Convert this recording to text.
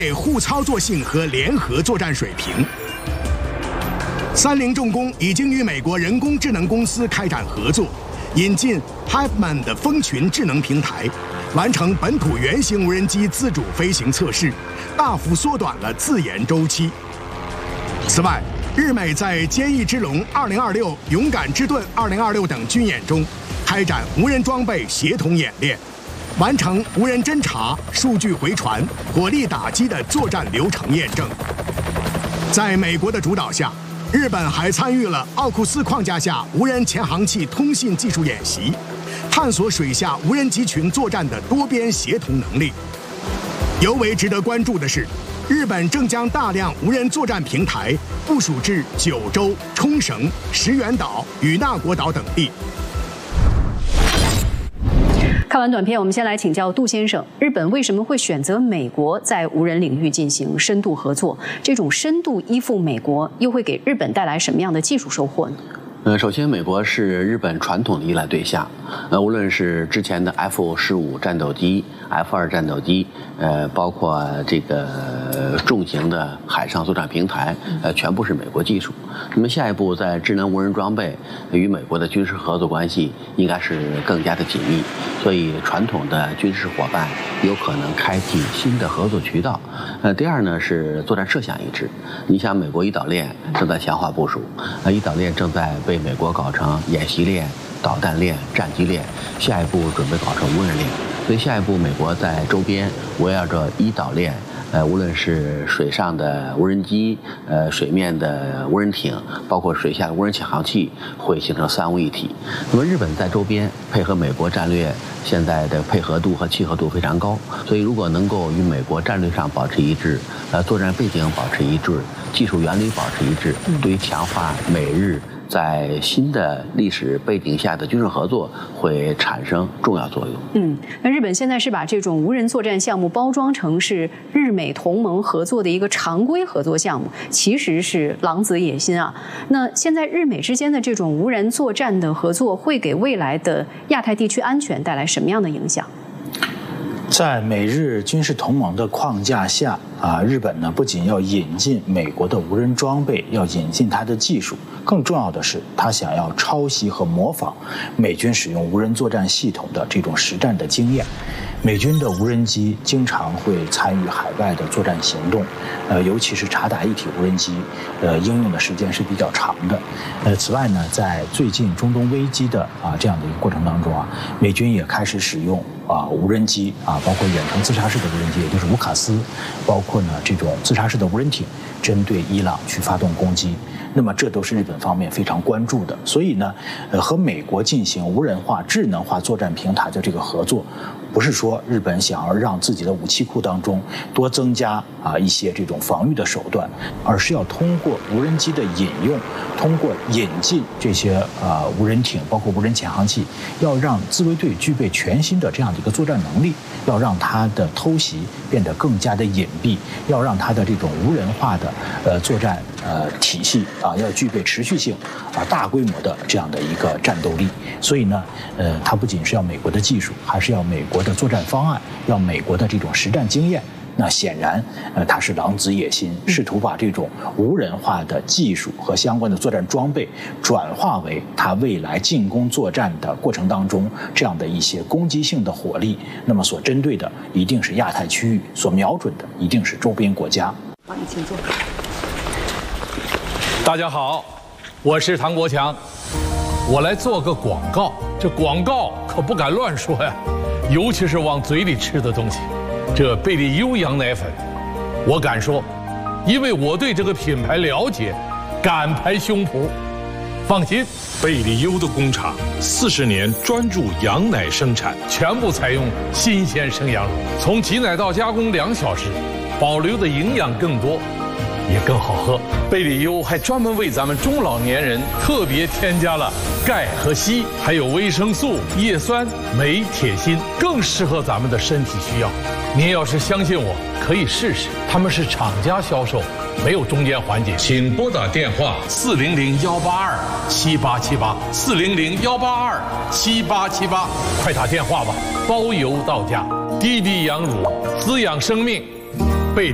互操作性和联合作战水平。三菱重工已经与美国人工智能公司开展合作，引进 Hiveman 的蜂群智能平台，完成本土原型无人机自主飞行测试，大幅缩短了自研周期。此外，日美在坚毅之龙2026、勇敢之盾2026等军演中，开展无人装备协同演练，完成无人侦察、数据回传、火力打击的作战流程验证。在美国的主导下，日本还参与了奥库斯框架下无人潜航器通信技术演习，探索水下无人机群作战的多边协同能力。尤为值得关注的是，日本正将大量无人作战平台部署至九州、冲绳、石垣岛、与那国岛等地。 看完短片，我们先来请教杜先生：日本为什么会选择美国在无人领域进行深度合作？这种深度依附美国，又会给日本带来什么样的技术收获呢？ 首先，美国是日本传统的依赖对象。无论是之前的 F-15战斗机、F-2战斗机，包括这个重型的海上作战平台，全部是美国技术。那么下一步在智能无人装备与美国的军事合作关系应该是更加的紧密，所以传统的军事伙伴有可能开启新的合作渠道。第二呢是作战设想一致。你想，美国一岛链正在强化部署，一岛链正在被美国搞成演习链、导弹链、战机链，下一步准备搞成无人链。所以下一步美国在周边围绕着一岛链，无论是水上的无人机，水面的无人艇，包括水下的无人潜航器，会形成三无一体。那么日本在周边配合美国战略，现在的配合度和契合度非常高，所以如果能够与美国战略上保持一致，作战背景保持一致，技术原理保持一致，对于强化美日在新的历史背景下的军事合作会产生重要作用。 那日本现在是把这种无人作战项目包装成是日美同盟合作的一个常规合作项目，其实是狼子野心啊。那现在日美之间的这种无人作战的合作，会给未来的亚太地区安全带来什么样的影响？ 在美日军事同盟的框架下日本呢不仅要引进美国的无人装备，要引进它的技术，更重要的是，它想要抄袭和模仿美军使用无人作战系统的这种实战的经验。美军的无人机经常会参与海外的作战行动，尤其是察打一体无人机，应用的时间是比较长的。此外呢，在最近中东危机的这样的一个过程当中美军也开始使用无人机包括远程自杀式的无人机，也就是卢卡斯，包括呢这种自杀式的无人艇，针对伊朗去发动攻击。那么这都是日本方面非常关注的。所以呢，和美国进行无人化、智能化作战平台的这个合作，不是说日本想要让自己的武器库当中多增加一些这种防御的手段，而是要通过无人机的引用，通过引进这些无人艇，包括无人潜航器，要让自卫队具备全新的这样的一个作战能力，要让它的偷袭变得更加的隐蔽，要让它的这种无人化的作战体系要具备持续性大规模的这样的一个战斗力。所以呢，它不仅是要美国的技术，还是要美国的作战方案，要美国的这种实战经验。那显然，它是狼子野心，试图把这种无人化的技术和相关的作战装备转化为它未来进攻作战的过程当中这样的一些攻击性的火力。那么所针对的一定是亚太区域，所瞄准的一定是周边国家。 帮你请坐。 大家好，我是唐国强，我来做个广告。这广告可不敢乱说呀，尤其是往嘴里吃的东西。这贝利优羊奶粉，我敢说，因为我对这个品牌了解，敢拍胸脯。放心， 贝利优的工厂40年专注羊奶生产， 全部采用新鲜生羊乳，从挤奶到加工2小时，保留的营养更多，也更好喝。贝利优还专门为咱们中老年人特别添加了钙和硒，还有维生素、叶酸、镁、铁、锌，更适合咱们的身体需要。您要是相信我，可以试试。他们是厂家销售，没有中间环节。请拨打电话400-182-7878，400-182-7878，快打电话吧，包邮到家。滴滴羊乳，滋养生命。